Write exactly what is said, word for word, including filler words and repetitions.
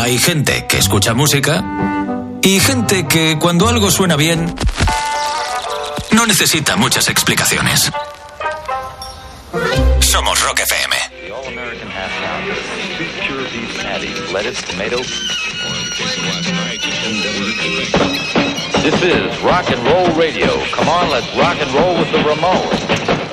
Hay gente que escucha música y gente que cuando algo suena bien no necesita muchas explicaciones. Somos Rock F M. This is Rock and Roll Radio. Come on, let's rock and roll with the Ramones.